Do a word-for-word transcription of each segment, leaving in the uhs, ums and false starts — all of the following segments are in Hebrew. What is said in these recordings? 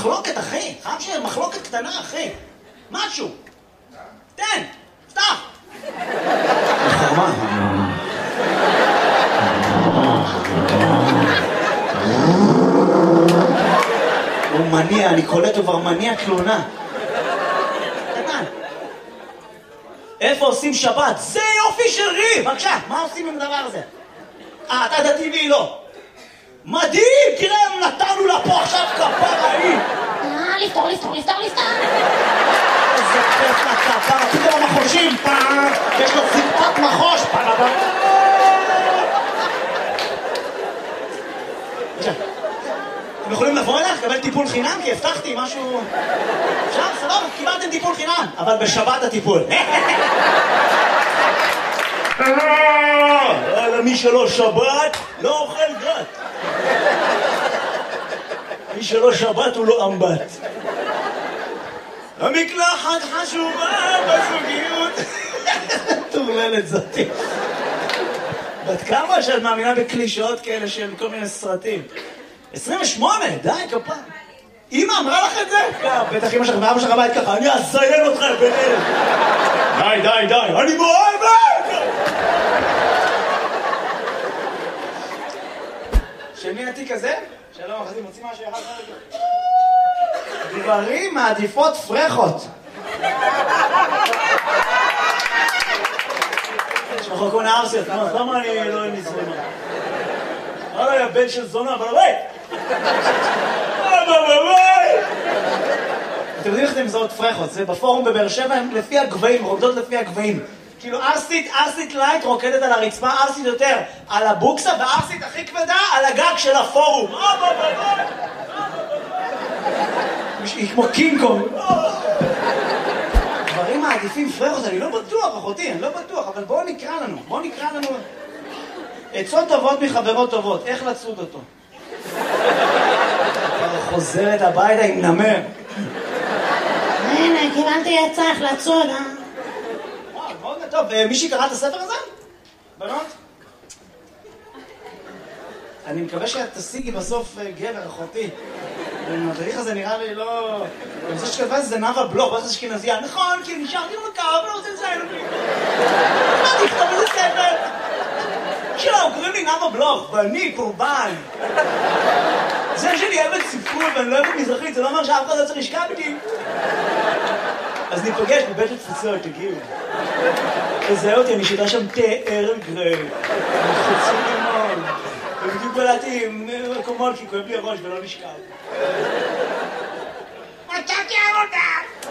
מחלוקת, אחי. חייב שיהיה מחלוקת קטנה, אחי. משהו. תן, פתח. חרמה. הוא מניע, אני קולט, הוא כבר מניע תלונה. קטן. איפה עושים שבת? זה יופי של ריב! בבקשה, מה עושים עם הדבר הזה? אה, אתה דתי והיא לא. מדהים! תראה, נתנו לה פה עכשיו כפרה היא! אה, לפתור, לפתור, לפתור, לפתור! איזה כיף לכפרה, פתאום המחושים, פעם, יש לו ציפת מחוש, פעם הבא. בבקשה. אתם יכולים לבוא אליך, לקבל טיפול חינם? כי הבטחתי משהו... אפשר? סבבה, קיבלתם טיפול חינם, אבל בשבת הטיפול. מי שלא שבת, לא אוכל גת. מי שלא שבת הוא לא אמבט. המקלחת חשובה בזוגיות. תורללת זאתי. בת כמה שאת מאמינה בקלישאות כאלה של כל מיני סרטים? עשרים ושמונה, די, כפה. אמא אמרה לך את זה? בטח אמא שלך ואבא שלך בית ככה, אני אזיין אותך ביניהם. די, די, די, אני מאוהבת! של מי התיק הזה? שלום, אחרי מוציא משהו אחד חלק. גברים מעדיפות פרחות. יש לך כל נערסיות, למה אני לא נצרים? אולי הבן של זונה, אבל אולי! אבא בבי! אתם יודעים איך אתם מזהות פרחות? זה בפורום בבאר שבע, הם לפי הגבהים, רוקדות לפי הגבהים. כאילו ארסית, ארסית לייט רוקדת על הרצפה, ארסית יותר על הבוקסה, וארסית הכי כבדה על הגג של הפורום. אבא בבי! היא כמו קינג קונג. דברים מעדיפים פרחות, אני לא בטוח, אחותי, אני לא בטוח, אבל בואו נקרא לנו, בואו נקרא לנו... עצות טובות מחברות טובות, איך לצוד אותו? חוזרת הביתה עם נמר. הנה, קיבלתי עצה איך לצוד, אה? וואו, מאוד טוב. מישהי קרא את הספר הזה? בנות? אני מקווה שאת תשיגי בסוף גבר, אחותי. המדריך הזה נראה לי לא... אני חושב שכתבה זה נאווה בלוך, ואיך זה אשכנזייה. נכון, כי נשארתי במקר, אבל לא רוצה לציין אותי. מה תכתוב איזה ספר? שלום, קוראים לי נאווה בלוך, ואני קורבן. זה שאני אוהבת ספרות ואני לא אוהבת מזרחית, זה לא אומר שאף אחד לא צריך לשכב איתי. אז ניפגש בבית התפוצות, תגיעו. תזהה אותי, אני שיטה שם תאר גרי. חוצי לימון. ובדיוק בלעתי עם מקומות, כי כואב לי הראש ולא נשכב. מצאתי עבודה!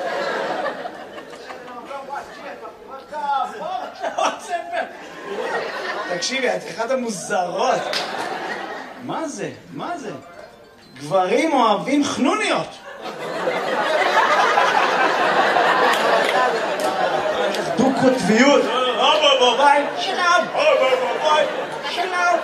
תקשיבי, את אחת המוזרות. מה זה? מה זה? גברים אוהבים חנוניות. דו-קוטביות. אבא בבית, שלום. אבא בבית, שלום.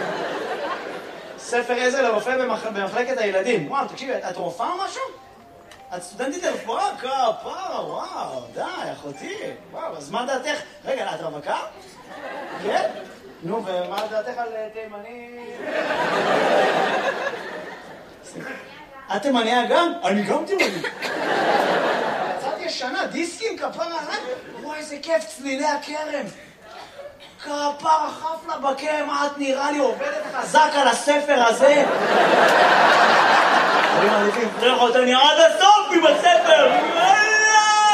ספר עזר לרופא במחלקת הילדים. וואו, תקשיבי, את רופאה או משהו? את סטודנטית לרפואה? כפרה, וואו, די, אחותי. וואו, אז מה דעתך? רגע, את רווקה? כן? נו, ומה דעתך על תימני? את תימניה גם? אני גם תימני. יצאתי ישנה, דיסקים, כפרה, וואי, איזה כיף, צלילי הכרם. כפרה, חפלה בכרם, את נראה לי עובדת חזק על הספר הזה. אני מעדיפים, תראה אותה, אני עד הסוף!